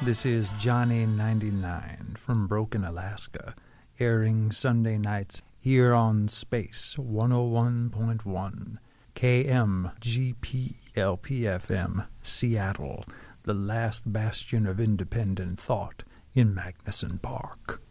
This is Johnny 99 from Broken, Alaska, airing Sunday nights here on Space 101.1 KMGP-LP-FM, Seattle, the last bastion of independent thought in Magnuson Park.